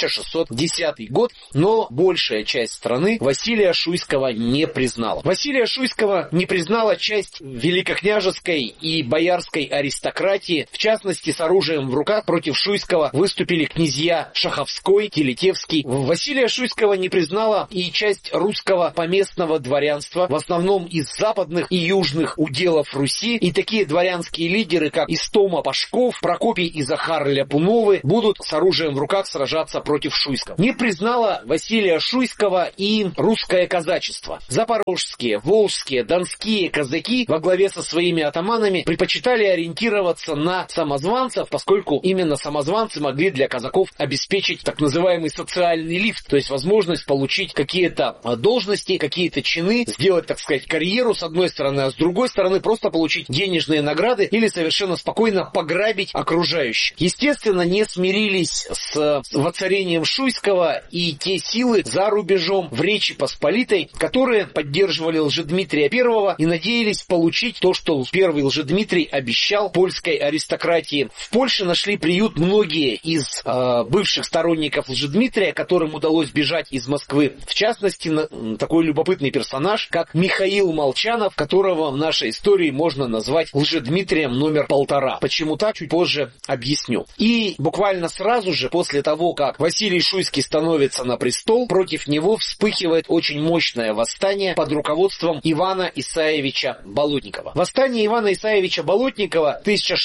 1610 год, но большая часть страны Василия Шуйского не признала. Василия Шуйского не признала часть великокняжеской и боярской аристократии. В частности, с оружием в руках против Шуйского выступили князья Шаховской, Телетевский. Василия Шуйского не признала и часть русского поместного дворянства, в основном из западных и южных уделов Руси. И такие дворянские лидеры, как Истома Пашков, Прокопий и Захар Ляпуновы, будут с оружием в руках сражаться против Шуйского. Не признала Василия Шуйского и русское казачество. Запорожские, волжские, донские казаки во главе со своими атаманами предпочитали ориентироваться на самозванцев, поскольку именно самозванцы могли для казаков обеспечить так называемый социальный лифт, то есть возможность получить какие-то должности, какие-то чины, сделать, так сказать, карьеру с одной стороны, а с другой стороны просто получить денежные награды или совершенно спокойно пограбить окружающих. Естественно, не смирились с воцарением Шуйского и те силы за рубежом в Речи Посполитой, которые поддерживали Лжедмитрия I и надеялись получить то, что первый Лжедмитрий обещал польской аристократии. В Польше нашли приют многие из бывших сторонников Лжедмитрия, которым удалось бежать из Москвы. В частности, такой любопытный персонаж, как Михаил Молчанов, которого в нашей истории можно назвать Лжедмитрием номер 1,5. Почему так, чуть позже объясню. И буквально сразу же после того, как Василий Шуйский становится на престол, против него вспыхивает очень мощное восстание под руководством Ивана Исаевича Болотникова. Восстание Ивана Исаевича Болотникова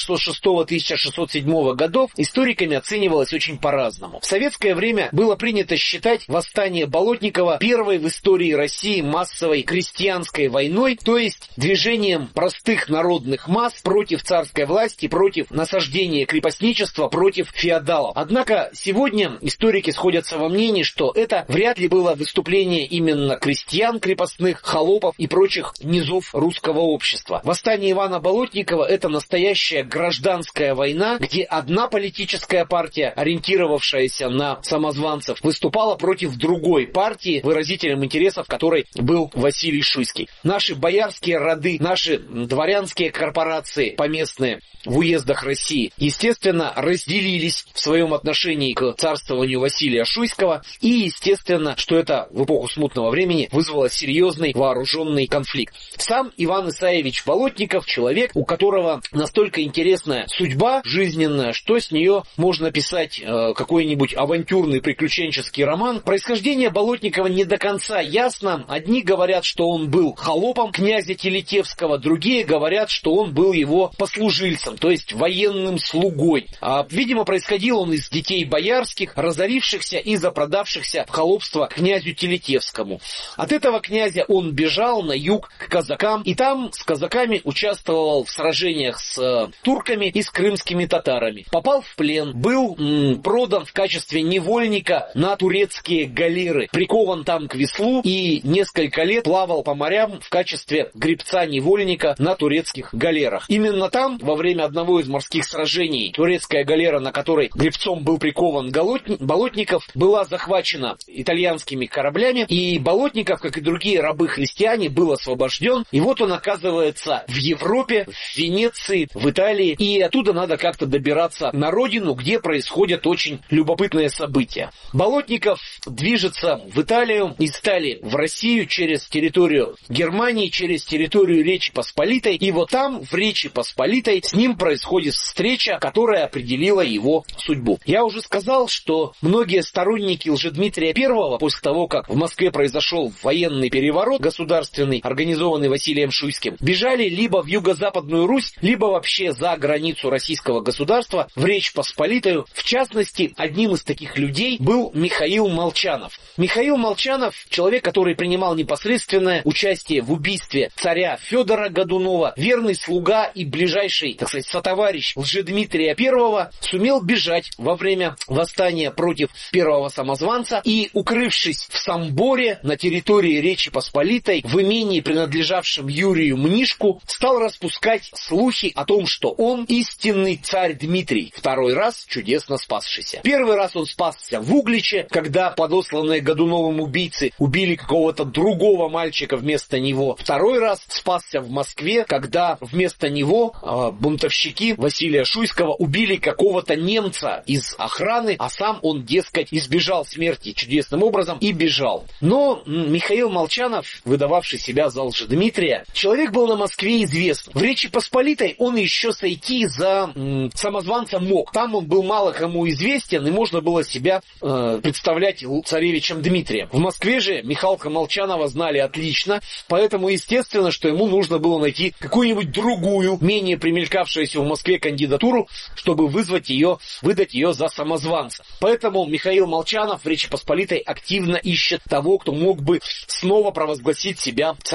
1606-1607 годов историками оценивалось очень по-разному. В советское время было принято считать восстание Болотникова первой в истории России массовой крестьянской войной, то есть движением простых народных масс против царской власти, против насаждения крепостничества, против феодалов. Однако сегодня историки сходятся во мнении, что это вряд ли было выступление именно крестьян крепостных, холопов и прочих низов русского общества. Восстание Ивана Болотникова — это настоящая гражданская война, где одна политическая партия, ориентировавшаяся на самозванцев, выступала против другой партии, выразителем интересов которой был Василий Шуйский. Наши боярские роды, наши дворянские корпорации поместные в уездах России, естественно, разделились в своем отношении к царствованию Василия Шуйского, и естественно, что это в эпоху смутного времени вызвало серьезный вооруженный конфликт. Сам Иван Исаевич Болотников — человек, у которого настолько интересная судьба жизненная, что с нее можно писать какой-нибудь авантюрный приключенческий роман. Происхождение Болотникова не до конца ясно. Одни говорят, что он был холопом князя Телетевского, другие говорят, что он был его послужильцем, то есть военным слугой. Видимо, происходил он из детей боярских, разорившихся и запродавшихся в холопство князю Телетевскому. От этого князя он бежал на юг к казакам, и там с казаками участвовал в сражениях с турками и с крымскими татарами. Попал в плен, был продан в качестве невольника на турецкие галеры, прикован там к веслу и несколько лет плавал по морям в качестве гребца-невольника на турецких галерах. Именно там, во время одного из морских сражений, турецкая галера, на которой гребцом был прикован Болотников, была захвачена итальянскими кораблями, и Болотников, как и другие рабы-христиане, был освобожден, и вот он оказывается в Европе, в Венеции, в Италии, и оттуда надо как-то добираться на родину, где происходят очень любопытные события. Болотников движется в Италию, из Италии в Россию через территорию Германии, через территорию Речи Посполитой, и вот там, в Речи Посполитой, с ним происходит встреча, которая определила его судьбу. Я уже сказал, что многие сторонники Лжедмитрия I, после того, как в Москве произошел военный переворот государственный, организованный Василием Шуйским, бежали либо в Юго-Западную Русь, либо вообще за границу российского государства, в Речь Посполитую. В частности, одним из таких людей был Михаил Молчанов. Михаил Молчанов — человек, который принимал непосредственное участие в убийстве царя Федора Годунова, верный слуга и ближайший верный, так сказать, сотоварищ Лжедмитрия I, сумел бежать во время восстания против первого самозванца и, укрывшись в Самборе на территории Речи Посполитой, в имении, принадлежавшем Юрию Мнишку, стал распускать слухи о том, что он истинный царь Дмитрий, второй раз чудесно спасшийся. Первый раз он спасся в Угличе, когда подосланные Годуновым убийцы убили какого-то другого мальчика вместо него. Второй раз спасся в Москве, когда вместо него бунтовщики Василия Шуйского убили какого-то немца из охраны, а сам он, дескать, избежал смерти чудесным образом и бежал. Но Михаил Молчанов, выдававший себя за Лжедмитрия, человек был на Москве известен. В Речи Посполитой он еще сойти за самозванца мог. Там он был мало кому известен, и можно было себя представлять царевичем Дмитрием. В Москве же Михалка Молчанова знали отлично, поэтому естественно, что ему нужно было найти какую-нибудь другую, менее примелькавшуюся в Москве кандидатуру, чтобы выдать ее за самозванца. Поэтому Михаил Молчанов в Речи Посполитой активно ищет того, кто мог бы снова провозгласить себя